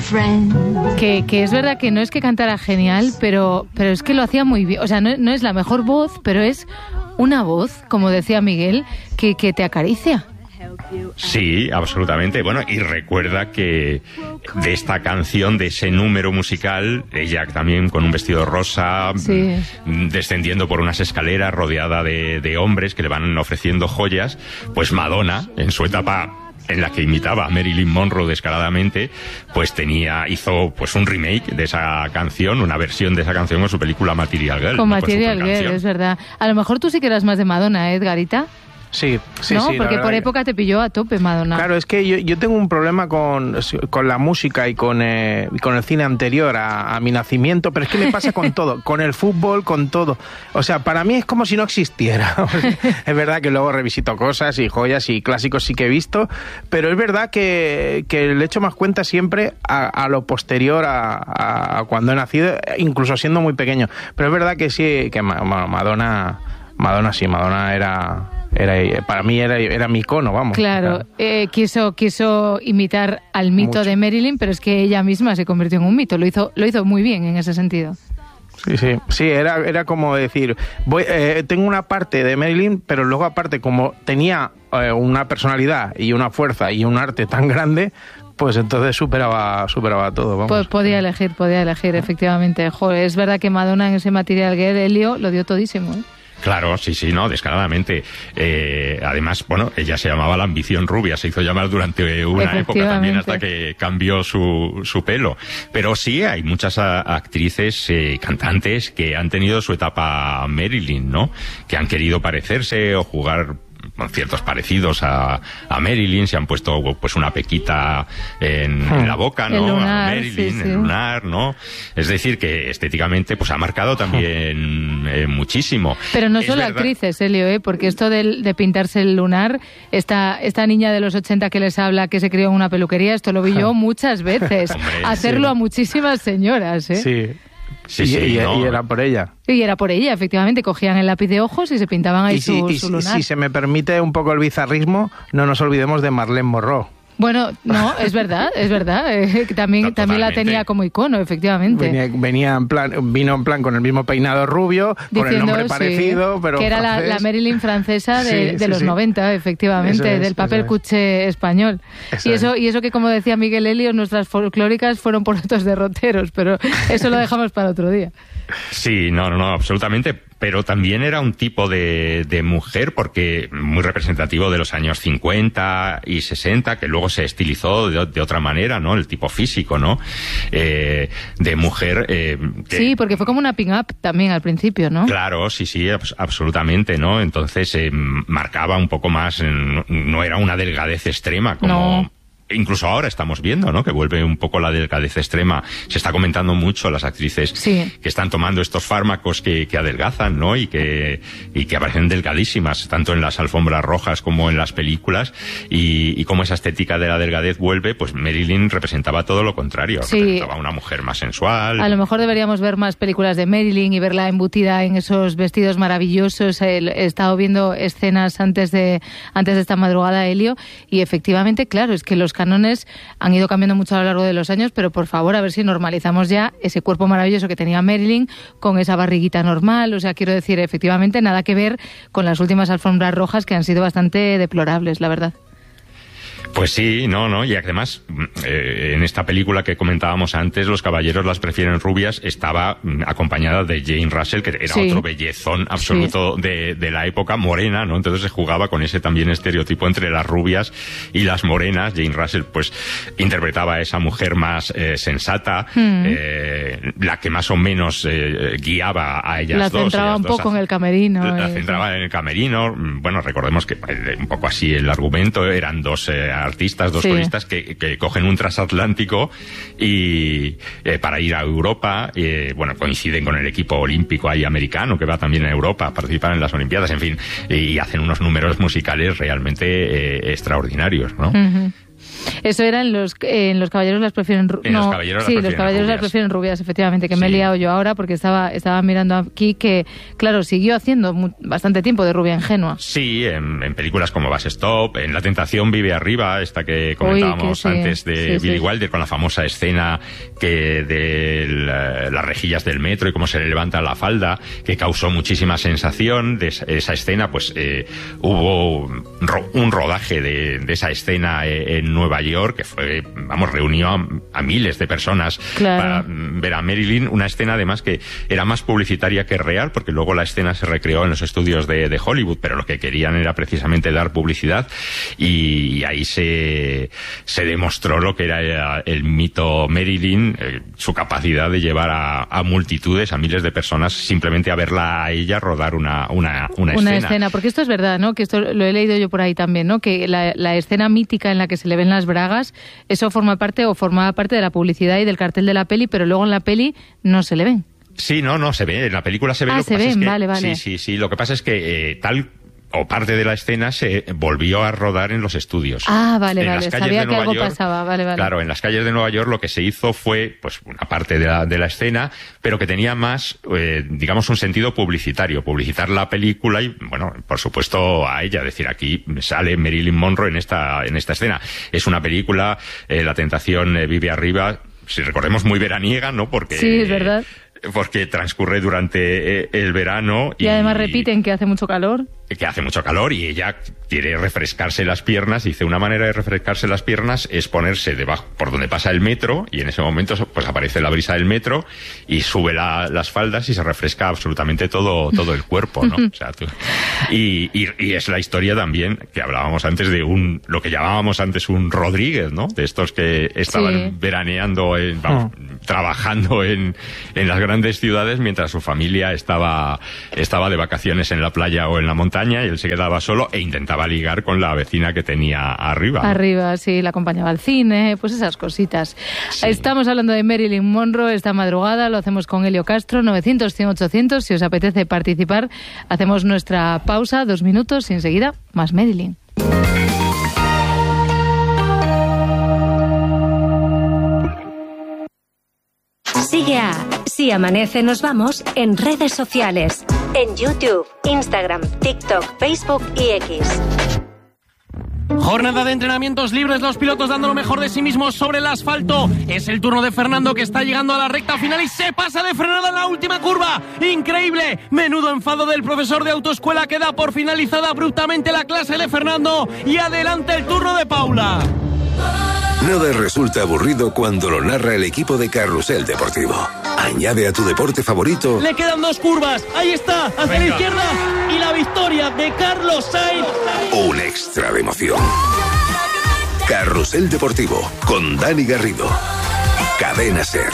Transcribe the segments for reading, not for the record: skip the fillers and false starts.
Que es verdad que no es que cantara genial, pero es que lo hacía muy bien. O sea, no es la mejor voz, pero es una voz, como decía Miguel, que te acaricia. Sí, absolutamente. Bueno, y recuerda que de esta canción, de ese número musical, ella también con un vestido rosa, sí, descendiendo por unas escaleras rodeada de hombres que le van ofreciendo joyas, pues Madonna, en su etapa en la que imitaba a Marilyn Monroe descaradamente, pues hizo pues un remake de esa canción, una versión de esa canción con su película Material Girl. Con Material Girl, es verdad. A lo mejor tú sí que eras más de Madonna, Edgarita. Sí, ¿no? Porque por época te pilló a tope Madonna. Claro, es que yo tengo un problema con la música y con el cine anterior a mi nacimiento, pero es que me pasa con todo, con el fútbol, con todo. O sea, para mí es como si no existiera. Es verdad que luego revisito cosas y joyas y clásicos sí que he visto, pero es verdad que le echo más cuenta siempre a lo posterior a cuando he nacido, incluso siendo muy pequeño. Pero es verdad que sí, que Madonna era para mí era mi icono, vamos. Claro, quiso imitar al mito de Marilyn, pero es que ella misma se convirtió en un mito, lo hizo muy bien en ese sentido. Sí, era como decir, tengo una parte de Marilyn, pero luego aparte como tenía una personalidad y una fuerza y un arte tan grande, pues entonces superaba todo, vamos. Pues podía elegir, efectivamente. Joder, es verdad que Madonna en ese Material Girl, Elio, lo dio todísimo, ¿eh? Claro, sí, no, descaradamente. Además, bueno, ella se llamaba la Ambición Rubia, se hizo llamar durante una época también hasta que cambió su pelo. Pero sí, hay muchas actrices, cantantes que han tenido su etapa Marilyn, ¿no? Que han querido parecerse o jugar conciertos parecidos a Marilyn, se han puesto pues una pequita en la boca, ¿no? Lunar, a Marilyn, el lunar, ¿no? Es decir, que estéticamente pues ha marcado también muchísimo. Pero no solo actrices, Elio, porque esto de pintarse el lunar, esta niña de los 80 que les habla, que se crió en una peluquería, esto lo vi yo muchas veces. Hombre, hacerlo a muchísimas señoras, ¿eh? Sí. Y era por ella. Y era por ella, efectivamente. Cogían el lápiz de ojos y se pintaban ahí su lunar. Si se me permite un poco el bizarrismo, no nos olvidemos de Marilyn Monroe. Bueno, no, es verdad. También la tenía como icono, efectivamente. Vino en plan con el mismo peinado rubio, con el nombre parecido, pero que era la Marilyn francesa de los 90, efectivamente, del papel cuché español. Y eso que, como decía Miguel Elio, nuestras folclóricas fueron por otros derroteros, pero eso lo dejamos para otro día. Sí, no, absolutamente. Pero también era un tipo de mujer, porque muy representativo de los años 50 y 60, que luego se estilizó de otra manera, ¿no? El tipo físico, ¿no? De mujer... sí, porque fue como una pin-up también al principio, ¿no? Claro, sí, absolutamente, ¿no? Entonces marcaba un poco más, no era una delgadez extrema como... No. Incluso ahora estamos viendo, ¿no? Que vuelve un poco la delgadez extrema. Se está comentando mucho las actrices que están tomando estos fármacos que adelgazan, ¿no? Y que aparecen delgadísimas, tanto en las alfombras rojas como en las películas. Y como esa estética de la delgadez vuelve, pues Marilyn representaba todo lo contrario. Sí. Representaba a una mujer más sensual. A lo mejor deberíamos ver más películas de Marilyn y verla embutida en esos vestidos maravillosos. He estado viendo escenas antes de esta madrugada, Elio, y efectivamente, claro, es que los cánones han ido cambiando mucho a lo largo de los años, pero por favor, a ver si normalizamos ya ese cuerpo maravilloso que tenía Marilyn con esa barriguita normal. O sea, quiero decir, efectivamente, nada que ver con las últimas alfombras rojas que han sido bastante deplorables, la verdad. Pues sí, no, y además en esta película que comentábamos antes, Los caballeros las prefieren rubias, estaba acompañada de Jane Russell, que era otro bellezón absoluto de la época, morena, ¿no? Entonces se jugaba con ese también estereotipo entre las rubias y las morenas. Jane Russell pues interpretaba a esa mujer más sensata, la que más o menos guiaba a ellas dos. La centraba un poco en el camerino. La centraba en el camerino. Bueno, recordemos que un poco así el argumento, eran dos artistas, dos coristas que cogen un transatlántico y para ir a Europa, bueno, coinciden con el equipo olímpico ahí americano que va también a Europa a participar en las Olimpiadas, en fin, y hacen unos números musicales realmente extraordinarios, ¿no? Eso era en los caballeros las prefieren rubias. Los caballeros las prefieren rubias, efectivamente, que me he liado yo ahora porque estaba mirando aquí que, claro, siguió haciendo bastante tiempo de rubia ingenua. Sí, en películas como Bus Stop, en La tentación vive arriba, esta que comentábamos antes de Billy Wilder, con la famosa escena de las rejillas del metro y cómo se le levanta la falda, que causó muchísima sensación. De esa escena, pues hubo un rodaje de esa escena en Nueva York, que fue, reunió a miles de personas para ver a Marilyn, una escena además que era más publicitaria que real, porque luego la escena se recreó en los estudios de Hollywood, pero lo que querían era precisamente dar publicidad, y ahí se demostró lo que era el mito Marilyn, su capacidad de llevar a multitudes, a miles de personas, simplemente a verla a ella rodar una escena. Porque esto es verdad, ¿no? Que esto lo he leído yo por ahí también, ¿no? Que la escena mítica en la que se le ven las bragas, eso formaba parte de la publicidad y del cartel de la peli, pero luego en la peli no se le ven. Sí, no se ve. En la película se ve. Vale. Sí. Lo que pasa es que parte de la escena se volvió a rodar en los estudios. Vale. Sabía que algo pasaba, vale. Claro, en las calles de Nueva York lo que se hizo fue, pues, una parte de la escena, pero que tenía más, digamos, un sentido publicitario. Publicitar la película y, bueno, por supuesto, a ella. Decir, aquí sale Marilyn Monroe en esta escena. Es una película, La tentación vive arriba, si recordemos, muy veraniega, ¿no? Porque... Sí, es verdad. Porque transcurre durante el verano. Y además repiten que hace mucho calor. Que hace mucho calor y ella quiere refrescarse las piernas. Dice, una manera de refrescarse las piernas es ponerse debajo, por donde pasa el metro, y en ese momento pues aparece la brisa del metro y sube las faldas y se refresca absolutamente todo el cuerpo, ¿no? O sea, y es la historia también que hablábamos antes de lo que llamábamos antes un Rodríguez, ¿no? De estos que estaban veraneando, trabajando en las grandes ciudades mientras su familia estaba de vacaciones en la playa o en la montaña, y él se quedaba solo e intentaba ligar con la vecina que tenía arriba. Arriba, sí, la acompañaba al cine, pues esas cositas. Sí. Estamos hablando de Marilyn Monroe esta madrugada, lo hacemos con Elio Castro, 900-100-800, si os apetece participar. Hacemos nuestra pausa, 2 minutos, y enseguida más Marilyn. Sigue a Si Amanece Nos Vamos en redes sociales, en YouTube, Instagram, TikTok, Facebook y X. Jornada de entrenamientos libres, los pilotos dando lo mejor de sí mismos sobre el asfalto. Es el turno de Fernando, que está llegando a la recta final y se pasa de frenada en la última curva. ¡Increíble! Menudo enfado del profesor de autoescuela, que da por finalizada abruptamente la clase de Fernando, y adelante el turno de Paula. Nada resulta aburrido cuando lo narra el equipo de Carrusel Deportivo. Añade a tu deporte favorito. Le quedan 2 curvas. Ahí está, hacia la izquierda. Y la victoria de Carlos Sainz. Un extra de emoción. Carrusel Deportivo con Dani Garrido. Cadena SER.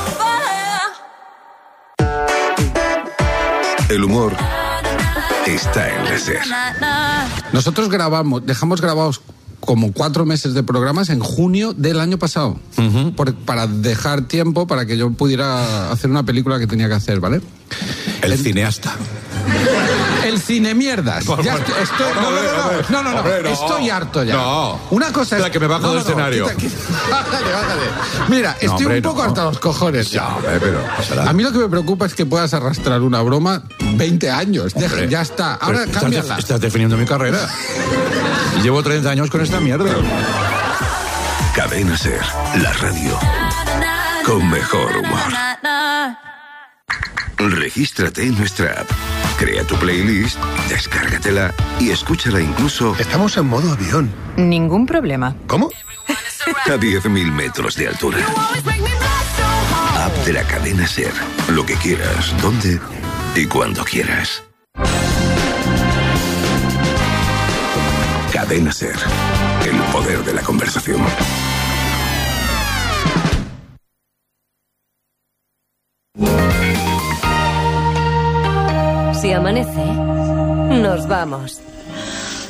El humor está en la SER. Nosotros dejamos grabados como 4 meses de programas en junio del año pasado, para dejar tiempo para que yo pudiera hacer una película que tenía que hacer, ¿vale? El cineasta. El cine mierdas. Ya estoy, no. Estoy harto ya. No. Una cosa es que me bajo del escenario. Bájate. Mira, estoy un poco hasta los cojones. Ya, pero a mí lo que me preocupa es que puedas arrastrar una broma 20 años. Ya está. Ahora cámbiala. Estás definiendo mi carrera. Llevo 30 años con esta mierda. Cadena SER, la radio con mejor humor. Regístrate en nuestra app. Crea tu playlist, descárgatela y escúchala incluso... Estamos en modo avión. Ningún problema. ¿Cómo? A 10.000 metros de altura. App de la cadena SER. Lo que quieras, donde y cuando quieras. Cadena SER. El poder de la conversación. Si amanece, nos vamos.